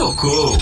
tocou.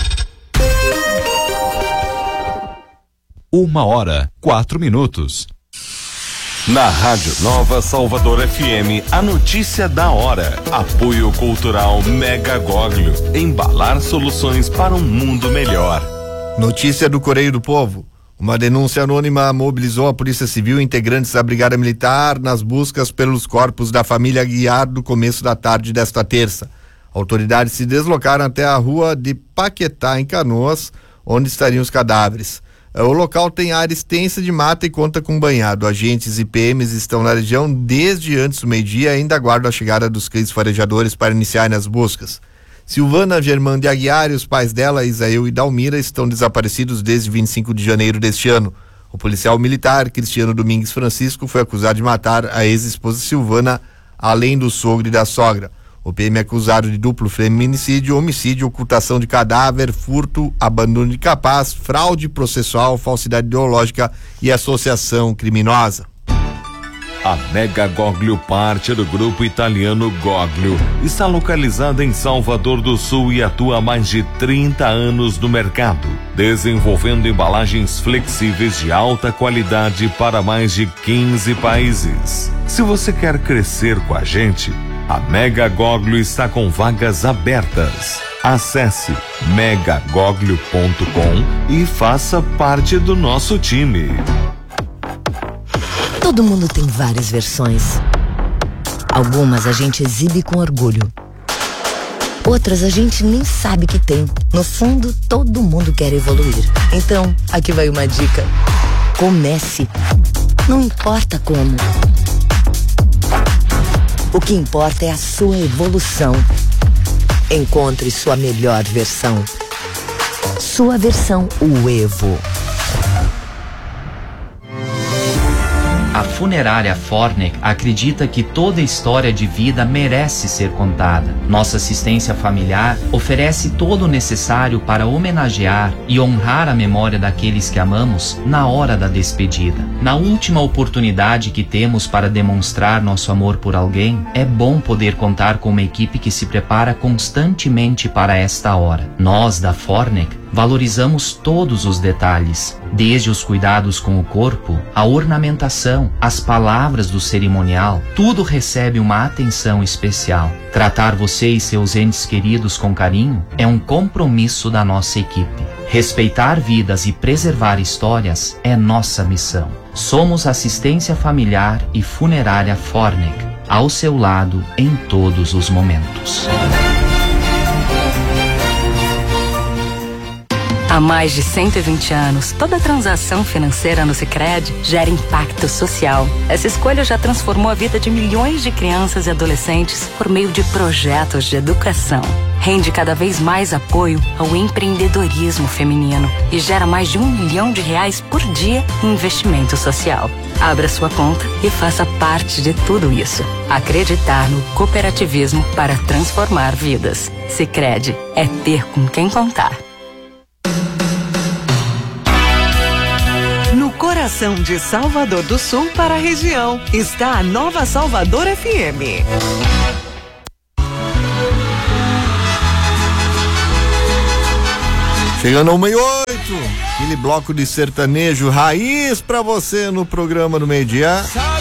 1h04. Na Rádio Nova Salvador FM, a notícia da hora. Apoio cultural Mega Goglio. Embalar soluções para um mundo melhor. Notícia do Correio do Povo. Uma denúncia anônima mobilizou a Polícia Civil e integrantes da Brigada Militar nas buscas pelos corpos da família Aguiar no começo da tarde desta terça. Autoridades se deslocaram até a rua de Paquetá, em Canoas, onde estariam os cadáveres. O local tem área extensa de mata e conta com banhado. Agentes e PMs estão na região desde antes do meio-dia e ainda aguardam a chegada dos cães farejadores para iniciarem as buscas. Silvana Germán de Aguiar e os pais dela, Isael e Dalmira, estão desaparecidos desde 25 de janeiro deste ano. O policial militar, Cristiano Domingues Francisco, foi acusado de matar a ex-esposa Silvana, além do sogro e da sogra. O PM é acusado de duplo feminicídio, homicídio, ocultação de cadáver, furto, abandono de capaz, fraude processual, falsidade ideológica e associação criminosa. A Mega Goglio, parte do grupo italiano Goglio, está localizada em Salvador do Sul e atua há mais de 30 anos no mercado, desenvolvendo embalagens flexíveis de alta qualidade para mais de 15 países. Se você quer crescer com a gente, a Mega Goglio está com vagas abertas. Acesse megagoglio.com e faça parte do nosso time. Todo mundo tem várias versões. Algumas a gente exibe com orgulho. Outras a gente nem sabe que tem. No fundo, todo mundo quer evoluir. Então, aqui vai uma dica. Comece. Não importa como. O que importa é a sua evolução. Encontre sua melhor versão. Sua versão, o Evo. A funerária Fornec acredita que toda história de vida merece ser contada. Nossa assistência familiar oferece todo o necessário para homenagear e honrar a memória daqueles que amamos na hora da despedida. Na última oportunidade que temos para demonstrar nosso amor por alguém, é bom poder contar com uma equipe que se prepara constantemente para esta hora. Nós, da Fornec, valorizamos todos os detalhes, desde os cuidados com o corpo, a ornamentação, as palavras do cerimonial, tudo recebe uma atenção especial. Tratar você e seus entes queridos com carinho é um compromisso da nossa equipe. Respeitar vidas e preservar histórias é nossa missão. Somos assistência familiar e funerária Fornec, ao seu lado em todos os momentos. Há mais de 120 anos, toda transação financeira no Sicredi gera impacto social. Essa escolha já transformou a vida de milhões de crianças e adolescentes por meio de projetos de educação. Rende cada vez mais apoio ao empreendedorismo feminino e gera mais de R$1 milhão por dia em investimento social. Abra sua conta e faça parte de tudo isso. Acreditar no cooperativismo para transformar vidas. Sicredi é ter com quem contar. No coração de Salvador do Sul para a região, está a Nova Salvador FM. Chegando ao 1h08, aquele bloco de sertanejo raiz pra você no programa do meio-dia.